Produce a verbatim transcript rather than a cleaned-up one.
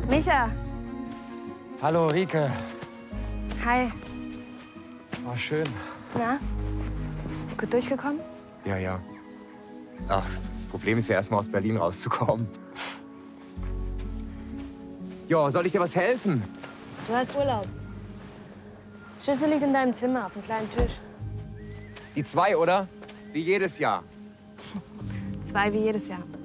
Micha. Hallo, Rike. Hi. War schön. Na? Gut durchgekommen? Ja, ja. Ach, das Problem ist ja erstmal aus Berlin rauszukommen. Jo, soll ich dir was helfen? Du hast Urlaub. Schlüssel liegt in deinem Zimmer auf dem kleinen Tisch. Die zwei, oder? Wie jedes Jahr. Zwei wie jedes Jahr.